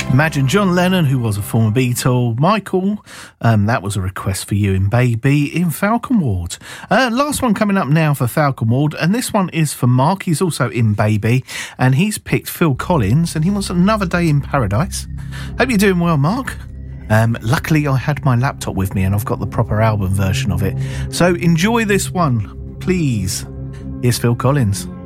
Imagine John Lennon, who was a former Beatle. Michael, that was a request for you in Baby in Falcon Ward. Last one coming up now for Falcon Ward, and this one is for Mark. He's also in Baby, and he's picked Phil Collins, and he wants Another Day in Paradise. Hope you're doing well, Mark. Luckily, I had my laptop with me, and I've got the proper album version of it. So enjoy this one, please. Here's Phil Collins.